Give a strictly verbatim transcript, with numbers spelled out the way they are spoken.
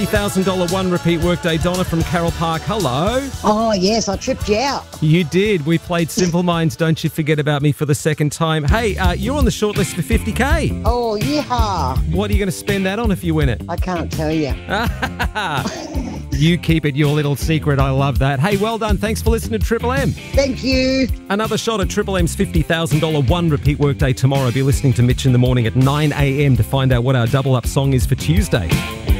fifty thousand dollars one repeat workday. Donna from Carroll Park, hello. Oh, yes, I tripped you out. You did. We played Simple Minds, Don't You Forget About Me for the second time. Hey, uh, you're on the shortlist for fifty K. Oh, yeah. What are you going to spend that on if you win it? I can't tell you. You keep it your little secret. I love that. Hey, well done. Thanks for listening to Triple M. Thank you. Another shot at Triple M's fifty thousand dollars one repeat workday tomorrow. Be listening to Mitch in the morning at nine a.m. to find out what our double up song is for Tuesday.